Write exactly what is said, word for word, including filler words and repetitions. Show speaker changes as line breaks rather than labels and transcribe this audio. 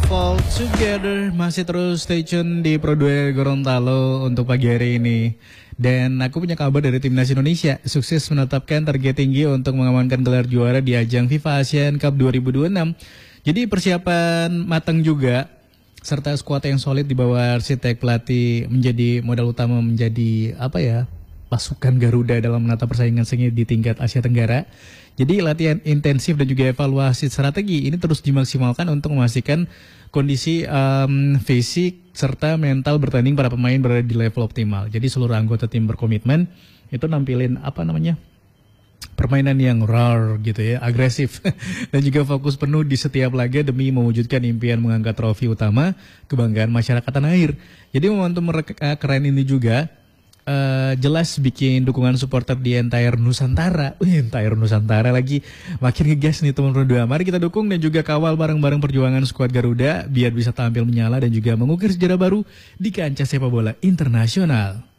Fall Together. Masih terus stay tune di Pro dua Gorontalo untuk pagi hari ini. Dan aku punya kabar dari Timnas Indonesia. Sukses menetapkan target tinggi untuk mengamankan gelar juara di ajang FIFA Asian Cup dua ribu dua puluh enam. Jadi persiapan matang juga, serta skuad yang solid di bawah arsitek pelatih menjadi modal utama, menjadi apa ya, pasukan Garuda dalam menata persaingan sengit di tingkat Asia Tenggara. Jadi latihan intensif dan juga evaluasi strategi ini terus dimaksimalkan untuk memastikan kondisi um, fisik serta mental bertanding para pemain berada di level optimal. Jadi seluruh anggota tim berkomitmen itu nampilin apa namanya, permainan yang raw gitu ya, agresif dan juga fokus penuh di setiap laga demi mewujudkan impian mengangkat trofi utama kebanggaan masyarakat tanah air. Jadi momentum mereka keren ini juga Uh, jelas bikin dukungan supporter di entire Nusantara, Wih, entire Nusantara lagi makin ngegas nih teman-teman dua. Mari kita dukung dan juga kawal bareng-bareng perjuangan skuad Garuda biar bisa tampil menyala dan juga mengukir sejarah baru di kancah sepak bola internasional.